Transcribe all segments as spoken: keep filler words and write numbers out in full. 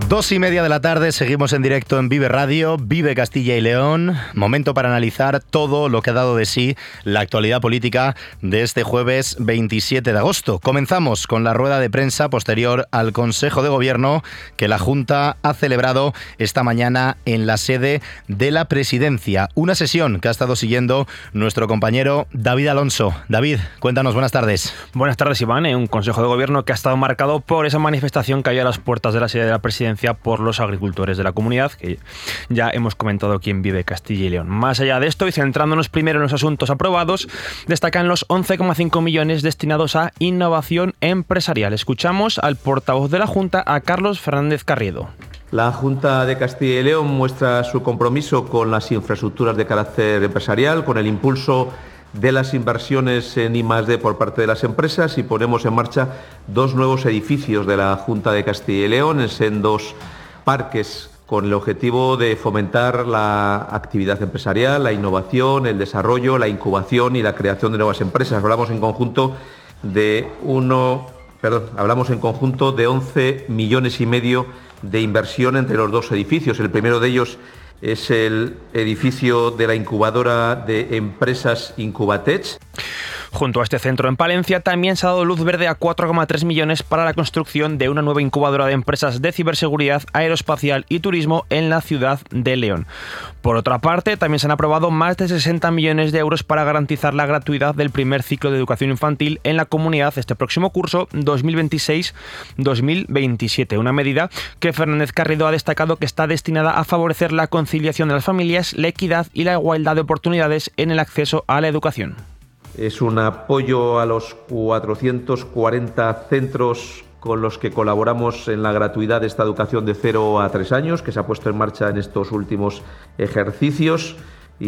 Dos y media de la tarde, seguimos en directo en Vive Radio, Vive Castilla y León. Momento para analizar todo lo que ha dado de sí la actualidad política de este jueves veintisiete de agosto. Comenzamos con la rueda de prensa posterior al Consejo de Gobierno que la Junta ha celebrado esta mañana en la sede de la Presidencia. Una sesión que ha estado siguiendo nuestro compañero David Alonso. David, cuéntanos, buenas tardes. Buenas tardes, Iván. Un Consejo de Gobierno que ha estado marcado por esa manifestación que hay a las puertas de la sede de la Presidencia por los agricultores de la comunidad, que ya hemos comentado aquí en Vive Castilla y León. Más allá de esto, y centrándonos primero en los asuntos aprobados, destacan los once coma cinco millones destinados a innovación empresarial. Escuchamos al portavoz de la Junta, a Carlos Fernández Carriedo. La Junta de Castilla y León muestra su compromiso con las infraestructuras de carácter empresarial, con el impulso de las inversiones en I más D por parte de las empresas, y ponemos en marcha dos nuevos edificios de la Junta de Castilla y León en sendos parques con el objetivo de fomentar la actividad empresarial, la innovación, el desarrollo, la incubación y la creación de nuevas empresas. Hablamos en conjunto de uno, perdón, hablamos en conjunto de once millones y medio de inversión entre los dos edificios. El primero de ellos es el edificio de la incubadora de empresas Incubatech. Junto a este centro en Palencia también se ha dado luz verde a cuatro coma tres millones para la construcción de una nueva incubadora de empresas de ciberseguridad, aeroespacial y turismo en la ciudad de León. Por otra parte, también se han aprobado más de sesenta millones de euros para garantizar la gratuidad del primer ciclo de educación infantil en la comunidad este próximo curso dos mil veintiséis dos mil veintisiete. Una medida que Fernández Carriedo ha destacado que está destinada a favorecer la conciliación de las familias, la equidad y la igualdad de oportunidades en el acceso a la educación. Es un apoyo a los cuatrocientos cuarenta centros con los que colaboramos en la gratuidad de esta educación de cero a tres años, que se ha puesto en marcha en estos últimos ejercicios,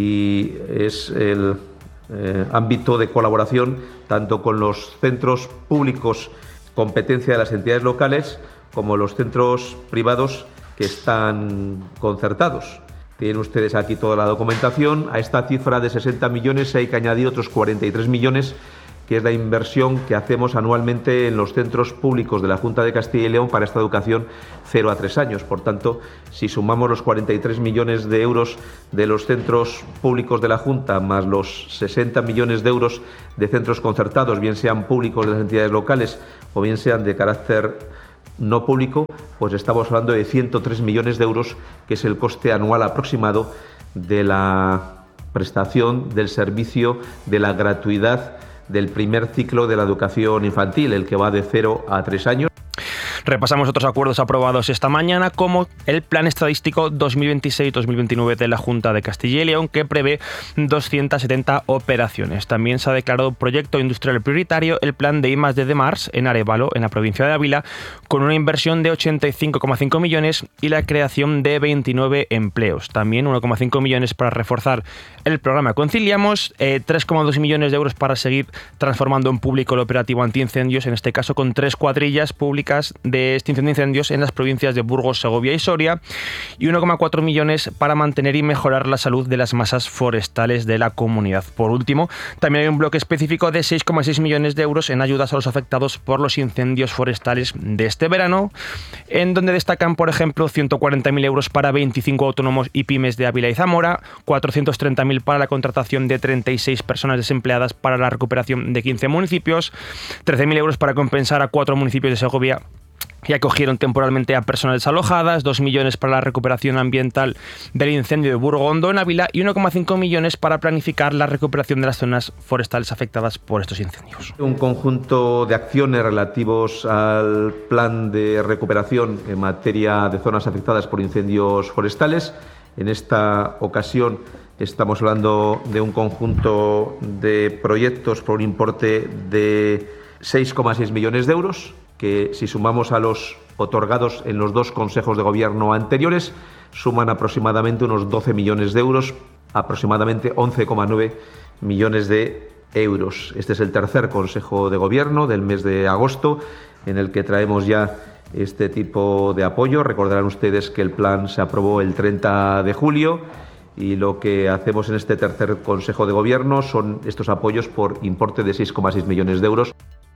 y es el eh, ámbito de colaboración tanto con los centros públicos competencia de las entidades locales como los centros privados que están concertados. Tienen ustedes aquí toda la documentación. A esta cifra de sesenta millones hay que añadir otros cuarenta y tres millones, que es la inversión que hacemos anualmente en los centros públicos de la Junta de Castilla y León para esta educación cero a tres años. Por tanto, si sumamos los cuarenta y tres millones de euros de los centros públicos de la Junta más los sesenta millones de euros de centros concertados, bien sean públicos de las entidades locales o bien sean de carácter no público, pues estamos hablando de ciento tres millones de euros, que es el coste anual aproximado de la prestación del servicio de la gratuidad del primer ciclo de la educación infantil, el que va de cero a tres años. Repasamos otros acuerdos aprobados esta mañana, como el Plan Estadístico dos mil veintiséis dos mil veintinueve de la Junta de Castilla y León, que prevé doscientas setenta operaciones. También se ha declarado proyecto industrial prioritario el Plan de I más D de Mars en Arévalo, en la provincia de Ávila, con una inversión de ochenta y cinco coma cinco millones y la creación de veintinueve empleos. También uno coma cinco millones para reforzar el programa Conciliamos, eh, tres coma dos millones de euros para seguir transformando en público el operativo antiincendios, en este caso con tres cuadrillas públicas de de extinción de incendios en las provincias de Burgos, Segovia y Soria, y uno coma cuatro millones para mantener y mejorar la salud de las masas forestales de la comunidad. Por último, también hay un bloque específico de seis coma seis millones de euros en ayudas a los afectados por los incendios forestales de este verano, en donde destacan, por ejemplo, ciento cuarenta mil euros para veinticinco autónomos y pymes de Ávila y Zamora, cuatrocientos treinta mil para la contratación de treinta y seis personas desempleadas para la recuperación de quince municipios, trece mil euros para compensar a cuatro municipios de Segovia que acogieron temporalmente a personas desalojadas, dos millones para la recuperación ambiental del incendio de Burgondo en Ávila y uno coma cinco millones para planificar la recuperación de las zonas forestales afectadas por estos incendios. Un conjunto de acciones relativos al plan de recuperación en materia de zonas afectadas por incendios forestales. En esta ocasión estamos hablando de un conjunto de proyectos por un importe de seis coma seis millones de euros, que si sumamos a los otorgados en los dos consejos de gobierno anteriores, suman aproximadamente unos doce millones de euros, aproximadamente once coma nueve millones de euros. Este es el tercer consejo de gobierno del mes de agosto, en el que traemos ya este tipo de apoyo. Recordarán ustedes que el plan se aprobó el treinta de julio y lo que hacemos en este tercer consejo de gobierno son estos apoyos por importe de seis coma seis millones de euros.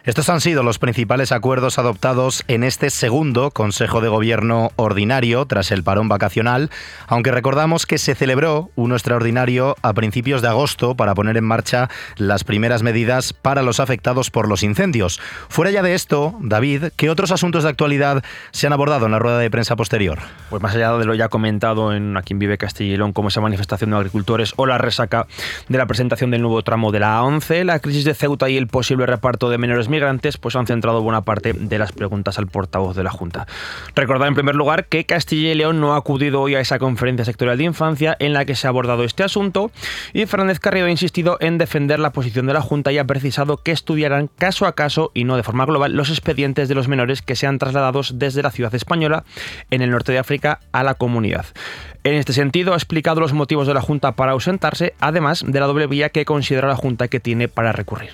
Estos han sido los principales acuerdos adoptados en este segundo Consejo de Gobierno ordinario tras el parón vacacional, aunque recordamos que se celebró uno extraordinario a principios de agosto para poner en marcha las primeras medidas para los afectados por los incendios. Fuera ya de esto, David, ¿qué otros asuntos de actualidad se han abordado en la rueda de prensa posterior? Pues más allá de lo ya comentado en Aquí en Vive Castilla y León, como esa manifestación de agricultores o la resaca de la presentación del nuevo tramo de la A once, la crisis de Ceuta y el posible reparto de menores migrantes pues han centrado buena parte de las preguntas al portavoz de la Junta. Recordar en primer lugar que Castilla y León no ha acudido hoy a esa conferencia sectorial de infancia en la que se ha abordado este asunto, y Fernández Carriedo ha insistido en defender la posición de la Junta y ha precisado que estudiarán caso a caso y no de forma global los expedientes de los menores que sean trasladados desde la ciudad española en el norte de África a la comunidad. En este sentido, ha explicado los motivos de la Junta para ausentarse, además de la doble vía que considera la Junta que tiene para recurrir.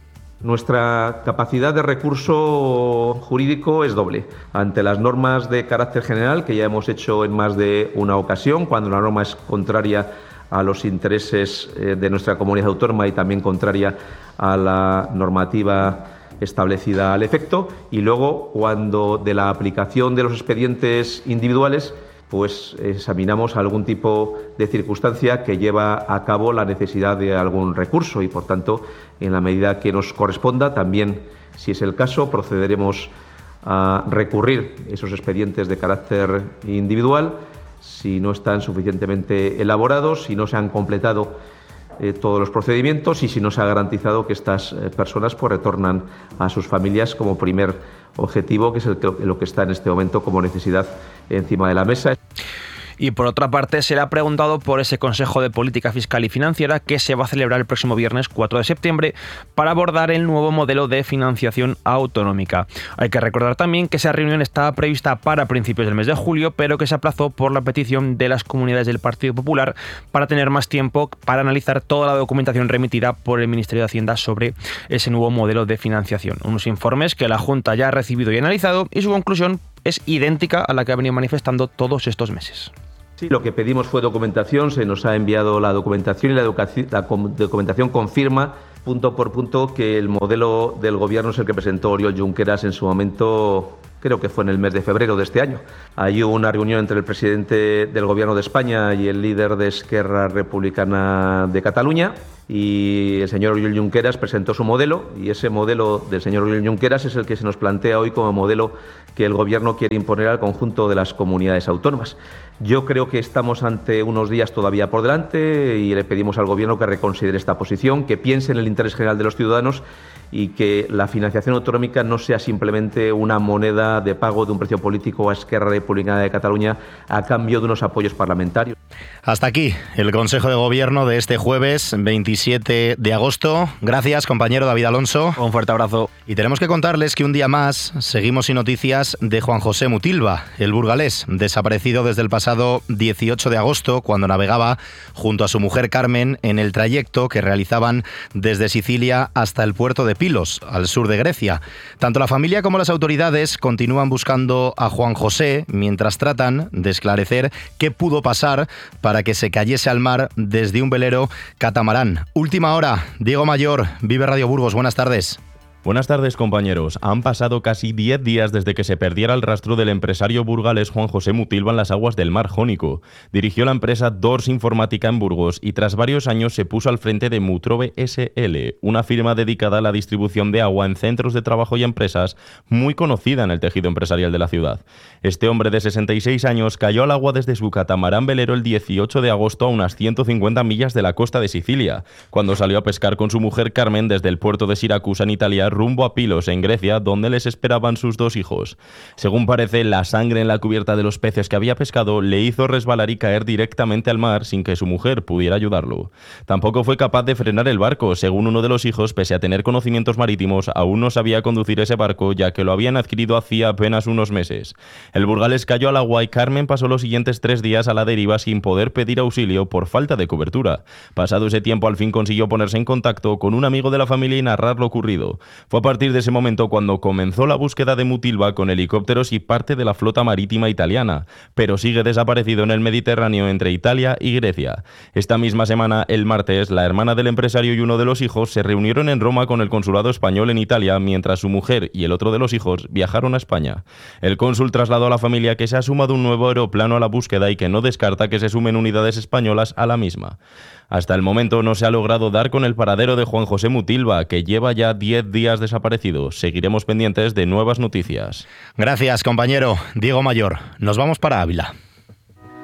Nuestra capacidad de recurso jurídico es doble. Ante las normas de carácter general, que ya hemos hecho en más de una ocasión, cuando la norma es contraria a los intereses de nuestra comunidad autónoma y también contraria a la normativa establecida al efecto, y luego cuando de la aplicación de los expedientes individuales pues examinamos algún tipo de circunstancia que lleva a cabo la necesidad de algún recurso y, por tanto, en la medida que nos corresponda, también, si es el caso, procederemos a recurrir esos expedientes de carácter individual si no están suficientemente elaborados, si no se han completado eh, todos los procedimientos y si no se ha garantizado que estas eh, personas pues, retornan a sus familias como primer objetivo, que es el que, lo que está en este momento como necesidad encima de la mesa. Y por otra parte, se le ha preguntado por ese Consejo de Política Fiscal y Financiera que se va a celebrar el próximo viernes cuatro de septiembre para abordar el nuevo modelo de financiación autonómica. Hay que recordar también que esa reunión estaba prevista para principios del mes de julio, pero que se aplazó por la petición de las comunidades del Partido Popular para tener más tiempo para analizar toda la documentación remitida por el Ministerio de Hacienda sobre ese nuevo modelo de financiación. Unos informes que la Junta ya ha recibido y analizado, y su conclusión es idéntica a la que ha venido manifestando todos estos meses. Sí, lo que pedimos fue documentación, se nos ha enviado la documentación y la, la documentación confirma punto por punto que el modelo del Gobierno es el que presentó Oriol Junqueras en su momento, creo que fue en el mes de febrero de este año. Ahí hubo una reunión entre el presidente del Gobierno de España y el líder de Esquerra Republicana de Cataluña, y el señor Oriol Junqueras presentó su modelo, y ese modelo del señor Oriol Junqueras es el que se nos plantea hoy como modelo que el Gobierno quiere imponer al conjunto de las comunidades autónomas. Yo creo que estamos ante unos días todavía por delante y le pedimos al Gobierno que reconsidere esta posición, que piense en el interés general de los ciudadanos y que la financiación autonómica no sea simplemente una moneda de pago de un precio político a Esquerra Republicana de Cataluña a cambio de unos apoyos parlamentarios. Hasta aquí el Consejo de Gobierno de este jueves veintisiete de agosto. Gracias, compañero David Alonso. Un fuerte abrazo. Y tenemos que contarles que un día más seguimos sin noticias de Juan José Mutilva, el burgalés, desaparecido desde el pasado dieciocho de agosto, cuando navegaba junto a su mujer Carmen en el trayecto que realizaban desde Sicilia hasta el puerto de Pilos, al sur de Grecia. Tanto la familia como las autoridades continúan buscando a Juan José mientras tratan de esclarecer qué pudo pasar para que se cayese al mar desde un velero catamarán. Última hora, Diego Mayor, Vive Radio Burgos, buenas tardes. Buenas tardes, compañeros. Han pasado casi diez días desde que se perdiera el rastro del empresario burgalés Juan José Mutilva en las aguas del Mar Jónico. Dirigió la empresa Dors Informática en Burgos y tras varios años se puso al frente de Mutrove ese ele, una firma dedicada a la distribución de agua en centros de trabajo y empresas muy conocida en el tejido empresarial de la ciudad. Este hombre de sesenta y seis años cayó al agua desde su catamarán velero el dieciocho de agosto a unas ciento cincuenta millas de la costa de Sicilia, cuando salió a pescar con su mujer Carmen desde el puerto de Siracusa en Italia rumbo a Pilos, en Grecia, donde les esperaban sus dos hijos. Según parece, la sangre en la cubierta de los peces que había pescado le hizo resbalar y caer directamente al mar sin que su mujer pudiera ayudarlo. Tampoco fue capaz de frenar el barco. Según uno de los hijos, pese a tener conocimientos marítimos, aún no sabía conducir ese barco, ya que lo habían adquirido hacía apenas unos meses. El burgalés cayó al agua y Carmen pasó los siguientes tres días a la deriva sin poder pedir auxilio por falta de cobertura. Pasado ese tiempo, al fin consiguió ponerse en contacto con un amigo de la familia y narrar lo ocurrido. Fue a partir de ese momento cuando comenzó la búsqueda de Mutilva con helicópteros y parte de la flota marítima italiana, pero sigue desaparecido en el Mediterráneo entre Italia y Grecia. Esta misma semana, el martes, la hermana del empresario y uno de los hijos se reunieron en Roma con el consulado español en Italia, mientras su mujer y el otro de los hijos viajaron a España. El cónsul trasladó a la familia que se ha sumado un nuevo aeroplano a la búsqueda y que no descarta que se sumen unidades españolas a la misma. Hasta el momento no se ha logrado dar con el paradero de Juan José Mutilva, que lleva ya diez días desaparecido. Seguiremos pendientes de nuevas noticias. Gracias, compañero Diego Mayor. Nos vamos para Ávila.